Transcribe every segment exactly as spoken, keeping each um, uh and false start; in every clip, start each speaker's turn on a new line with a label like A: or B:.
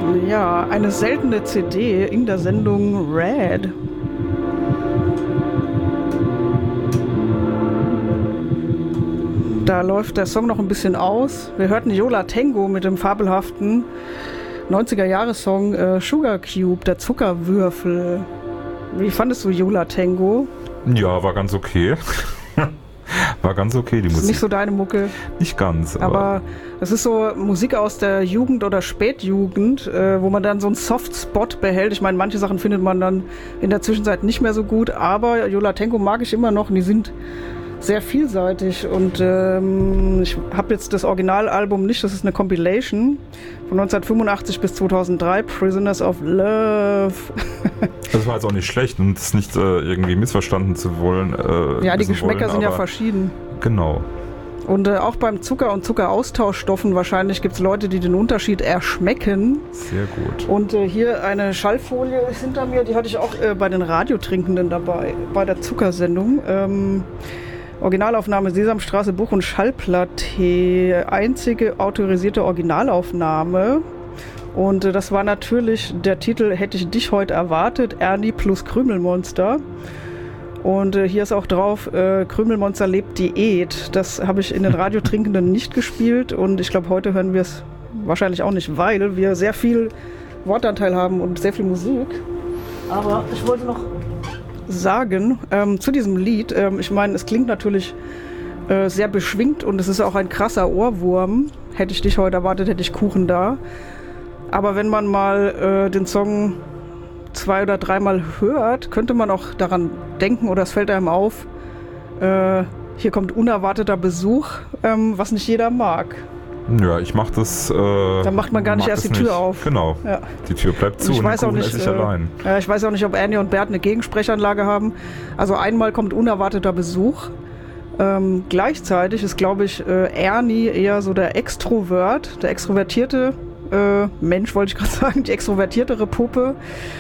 A: Ja, eine seltene C D in der Sendung Red. Da läuft der Song noch ein bisschen aus. Wir hörten Yo La Tengo mit dem fabelhaften neunziger-Jahre-Song äh, Sugar Cube, der Zuckerwürfel. Wie fandest du Yo La Tengo?
B: Ja, war ganz okay. War ganz okay, die Musik.
A: Ist nicht so deine Mucke.
B: Nicht ganz.
A: Aber, aber das ist so Musik aus der Jugend oder Spätjugend, äh, wo man dann so einen Soft-Spot behält. Ich meine, manche Sachen findet man dann in der Zwischenzeit nicht mehr so gut, aber Yo La Tengo mag ich immer noch und die sind sehr vielseitig. Und ähm, ich habe jetzt das Originalalbum nicht, das ist eine Compilation von neunzehnhundertfünfundachtzig bis zweitausenddrei, Prisoners of Love.
B: Das war jetzt auch nicht schlecht und das nicht äh, irgendwie missverstanden zu wollen. Äh,
A: ja, die Geschmäcker
B: wollen,
A: sind ja verschieden.
B: Genau.
A: Und äh, auch beim Zucker und Zuckeraustauschstoffen wahrscheinlich gibt es Leute, die den Unterschied erschmecken.
B: Sehr gut.
A: Und äh, hier eine Schallfolie ist hinter mir, die hatte ich auch äh, bei den Radiotrinkenden dabei, bei der Zuckersendung. Ähm, Originalaufnahme Sesamstraße, Buch- und Schallplatte, einzige autorisierte Originalaufnahme. Und äh, das war natürlich der Titel Hätte ich dich heute erwartet, Ernie plus Krümelmonster. Und äh, hier ist auch drauf, äh, Krümelmonster lebt Diät. Das habe ich in den Radiotrinkenden nicht gespielt und ich glaube, heute hören wir es wahrscheinlich auch nicht, weil wir sehr viel Wortanteil haben und sehr viel Musik. Aber ich wollte noch sagen, ähm, zu diesem Lied, ähm, ich meine, es klingt natürlich äh, sehr beschwingt und es ist auch ein krasser Ohrwurm. Hätte ich dich heute erwartet, hätte ich Kuchen da. Aber wenn man mal äh, den Song zwei oder dreimal hört, könnte man auch daran denken oder es fällt einem auf, äh, hier kommt unerwarteter Besuch, ähm, was nicht jeder mag.
B: Ja, ich mach das. Äh,
A: Dann macht man gar nicht erst die Tür nicht. auf.
B: Genau.
A: Ja.
B: Die Tür bleibt zu
A: und ich
B: und
A: weiß
B: den
A: auch
B: Kuchen
A: nicht,
B: esse ich
A: äh,
B: allein.
A: Ja, ich weiß auch nicht, ob Ernie und Bert eine Gegensprechanlage haben. Also einmal kommt unerwarteter Besuch. Ähm, gleichzeitig ist, glaube ich, äh, Ernie eher so der Extrovert, der extrovertierte äh, Mensch, wollte ich gerade sagen, die extrovertiertere Puppe.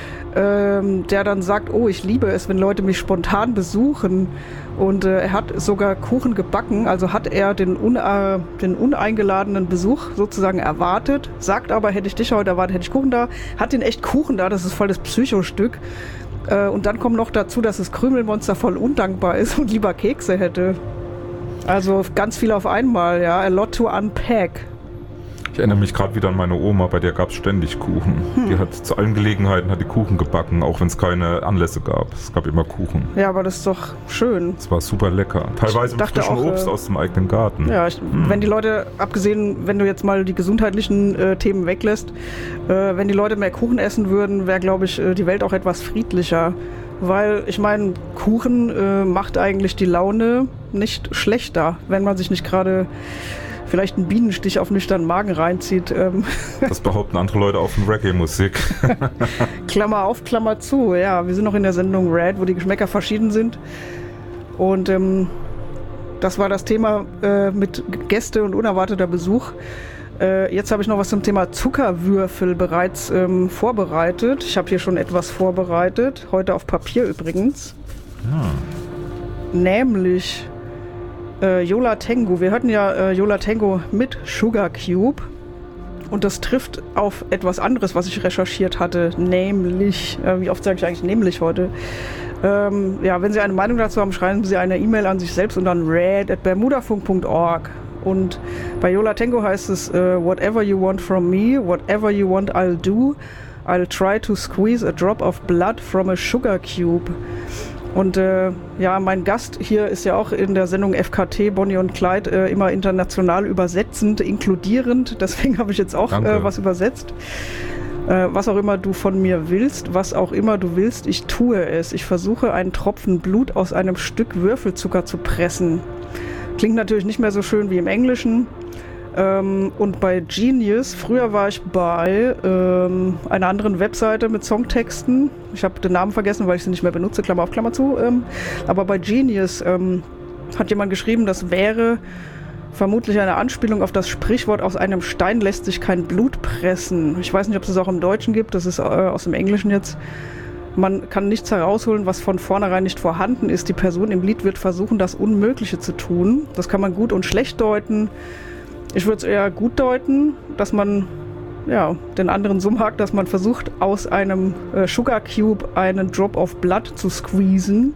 A: Ähm, der dann sagt, oh, ich liebe es, wenn Leute mich spontan besuchen. Und äh, er hat sogar Kuchen gebacken, also hat er den, un, äh, den uneingeladenen Besuch sozusagen erwartet, sagt aber, hätte ich dich heute erwartet, hätte ich Kuchen da, hat den echt Kuchen da, das ist voll das Psychostück. Äh, und dann kommt noch dazu, dass das Krümelmonster voll undankbar ist und lieber Kekse hätte. Also ganz viel auf einmal, ja, a lot to unpack.
B: Ich erinnere mich gerade wieder an meine Oma, bei der gab es ständig Kuchen. Hm. Die hat zu allen Gelegenheiten hat die Kuchen gebacken, auch wenn es keine Anlässe gab. Es gab immer Kuchen.
A: Ja, aber das ist doch schön.
B: Es war super lecker. Teilweise mit frischem Obst äh, aus dem eigenen Garten.
A: Ja, ich, hm. wenn die Leute, abgesehen, wenn du jetzt mal die gesundheitlichen äh, Themen weglässt, äh, wenn die Leute mehr Kuchen essen würden, wäre, glaube ich, äh, die Welt auch etwas friedlicher. Weil, ich meine, Kuchen äh, macht eigentlich die Laune nicht schlechter, wenn man sich nicht gerade vielleicht einen Bienenstich auf nüchternen Magen reinzieht. Ähm.
B: Das behaupten andere Leute auf von Reggae-Musik.
A: Klammer auf, Klammer zu. Ja, wir sind noch in der Sendung Red, wo die Geschmäcker verschieden sind. Und ähm, das war das Thema äh, mit Gäste und unerwarteter Besuch. Äh, jetzt habe ich noch was zum Thema Zuckerwürfel bereits ähm, vorbereitet. Ich habe hier schon etwas vorbereitet, heute auf Papier übrigens. Ja. Nämlich Äh, Yo La Tengo. Wir hörten ja äh, Yo La Tengo mit Sugar Cube und das trifft auf etwas anderes, was ich recherchiert hatte, nämlich, äh, wie oft sage ich eigentlich nämlich heute? Ähm, ja, wenn Sie eine Meinung dazu haben, schreiben Sie eine E-Mail an sich selbst und an red at bermudafunk punkt org. Und bei Yo La Tengo heißt es, uh, whatever you want from me, whatever you want I'll do, I'll try to squeeze a drop of blood from a sugar cube. Und äh, ja, mein Gast hier ist ja auch in der Sendung F K T, Bonnie und Clyde, äh, immer international übersetzend, inkludierend. Deswegen habe ich jetzt auch äh, was übersetzt. Äh, was auch immer du von mir willst, was auch immer du willst, ich tue es. Ich versuche, einen Tropfen Blut aus einem Stück Würfelzucker zu pressen. Klingt natürlich nicht mehr so schön wie im Englischen. Ähm, und bei Genius, früher war ich bei ähm, einer anderen Webseite mit Songtexten. Ich habe den Namen vergessen, weil ich sie nicht mehr benutze, Klammer auf, Klammer zu. Ähm, aber bei Genius ähm, hat jemand geschrieben, das wäre vermutlich eine Anspielung auf das Sprichwort, aus einem Stein lässt sich kein Blut pressen. Ich weiß nicht, ob es das auch im Deutschen gibt, das ist äh, aus dem Englischen jetzt. Man kann nichts herausholen, was von vornherein nicht vorhanden ist. Die Person im Lied wird versuchen, das Unmögliche zu tun. Das kann man gut und schlecht deuten. Ich würde es eher gut deuten, dass man ja, den anderen so mag, dass man versucht, aus einem äh, Sugar Cube einen Drop of Blood zu squeezen.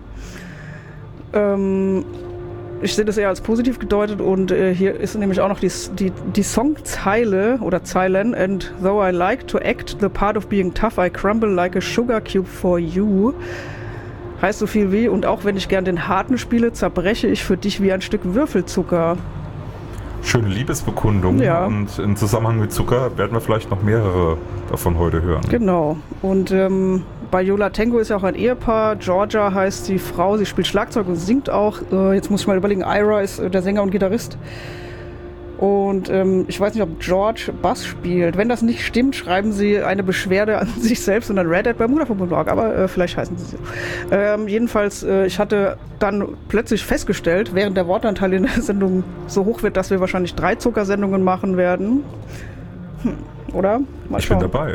A: Ähm, ich sehe das eher als positiv gedeutet und äh, hier ist nämlich auch noch die, die, die Songzeile oder Zeilen. And though I like to act the part of being tough, I crumble like a sugar cube for you. Heißt so viel wie, und auch wenn ich gern den Harten spiele, zerbreche ich für dich wie ein Stück Würfelzucker.
B: Schöne Liebesbekundung.
A: Ja.
B: Und im Zusammenhang mit Zucker werden wir vielleicht noch mehrere davon heute hören.
A: Genau. Und ähm, bei Yo La Tengo ist ja auch ein Ehepaar. Georgia heißt die Frau, sie spielt Schlagzeug und singt auch. Äh, jetzt muss ich mal überlegen, Ira ist äh, der Sänger und Gitarrist. Und ähm, ich weiß nicht, ob George Bass spielt. Wenn das nicht stimmt, schreiben sie eine Beschwerde an sich selbst und an Reddit bei Mutter punkt org, aber äh, vielleicht heißen sie so. Ähm, jedenfalls, äh, ich hatte dann plötzlich festgestellt, während der Wortanteil in der Sendung so hoch wird, dass wir wahrscheinlich drei Zuckersendungen machen werden. Hm, oder? Mal
B: ich
A: schauen.
B: bin dabei.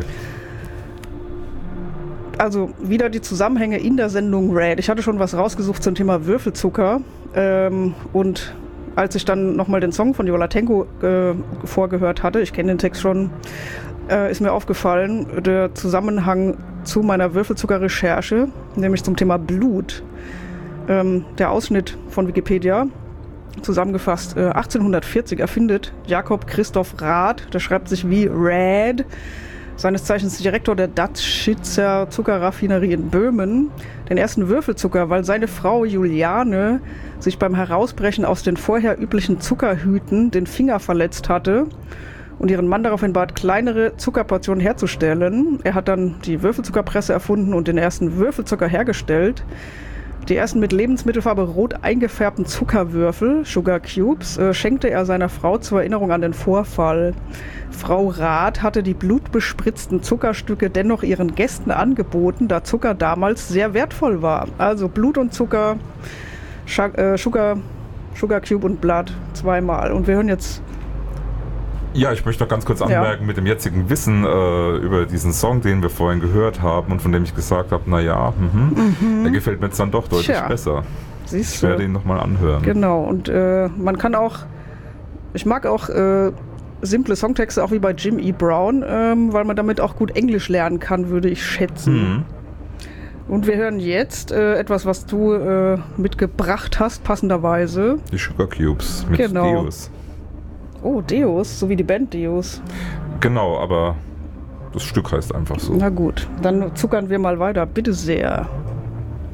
A: Also wieder die Zusammenhänge in der Sendung Red. Ich hatte schon was rausgesucht zum Thema Würfelzucker ähm, und als ich dann nochmal den Song von Yo La Tengo äh, vorgehört hatte, ich kenne den Text schon, äh, ist mir aufgefallen, der Zusammenhang zu meiner Würfelzucker-Recherche, nämlich zum Thema Blut. Ähm, der Ausschnitt von Wikipedia, zusammengefasst, äh, achtzehnhundertvierzig erfindet Jakob Christoph Rath, der schreibt sich wie Rad, seines Zeichens Direktor der Datschitzer Zuckerraffinerie in Böhmen, den ersten Würfelzucker, weil seine Frau Juliane sich beim Herausbrechen aus den vorher üblichen Zuckerhüten den Finger verletzt hatte und ihren Mann daraufhin bat, kleinere Zuckerportionen herzustellen. Er hat dann die Würfelzuckerpresse erfunden und den ersten Würfelzucker hergestellt. Die ersten mit Lebensmittelfarbe rot eingefärbten Zuckerwürfel, Sugar Cubes, äh, schenkte er seiner Frau zur Erinnerung an den Vorfall. Frau Rath hatte die blutbespritzten Zuckerstücke dennoch ihren Gästen angeboten, da Zucker damals sehr wertvoll war. Also Blut und Zucker, Scha- äh, Sugar, Sugar Cube und Blood zweimal. Und wir hören jetzt...
B: Ja, ich möchte noch ganz kurz anmerken, ja. Mit dem jetzigen Wissen äh, über diesen Song, den wir vorhin gehört haben und von dem ich gesagt habe, naja, mhm, der gefällt mir jetzt dann doch deutlich Tja. besser.
A: Siehst
B: ich werde ihn nochmal anhören.
A: Genau, und äh, man kann auch, ich mag auch äh, simple Songtexte, auch wie bei Jim E. Brown, ähm, weil man damit auch gut Englisch lernen kann, würde ich schätzen. Mhm. Und wir hören jetzt äh, etwas, was du äh, mitgebracht hast, passenderweise.
B: Die Sugar Cubes mit
A: genau.
B: Deus.
A: Oh, Deus, so wie die Band Deus.
B: Genau, aber das Stück heißt einfach so.
A: Na gut, dann zuckern wir mal weiter, bitte sehr.